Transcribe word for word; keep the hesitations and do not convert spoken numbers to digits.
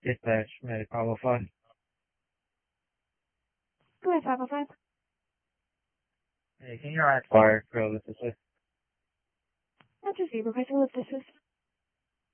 Dispatch, Medic five oh five. Go ahead, five oh five. Hey, can you act fire? Girl, this is it. That's received. Request a lift assist.